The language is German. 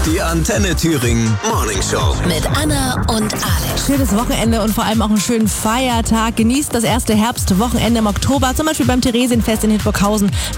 Die Antenne Thüringen Morning Show. Mit Anna und Alex. Schönes Wochenende und vor allem auch einen schönen Feiertag. Genießt das erste Herbstwochenende im Oktober, zum Beispiel beim Theresienfest in Hildburghausen.